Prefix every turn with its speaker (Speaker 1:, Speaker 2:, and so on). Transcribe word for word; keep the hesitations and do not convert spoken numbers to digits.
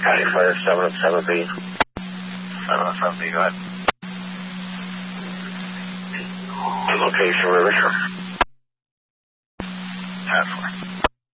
Speaker 1: County Fire seven oh seven B. seven oh seven B, go ahead. Location, River. Halfway.